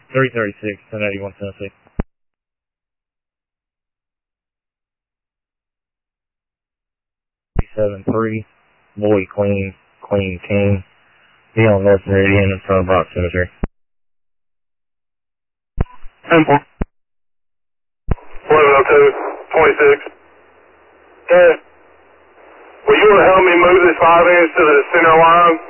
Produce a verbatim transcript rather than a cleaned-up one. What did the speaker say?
three thirty-six, ten eighty-one Tennessee. seven three, Boy Queen, Queen King. Be on North Meridian in front of Brock Cemetery. ten four. eleven oh two, twenty-six. Yeah. Will you help me move this five inch to the center line?